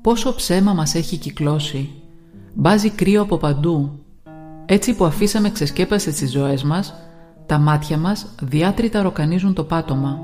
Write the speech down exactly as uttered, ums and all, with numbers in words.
Πόσο ψέμα μας έχει κυκλώσει. Μπάζει κρύο από παντού. Έτσι που αφήσαμε ξεσκέπαστες τις ζωές μας, τα μάτια μας διάτρητα ροκανίζουν το πάτωμα.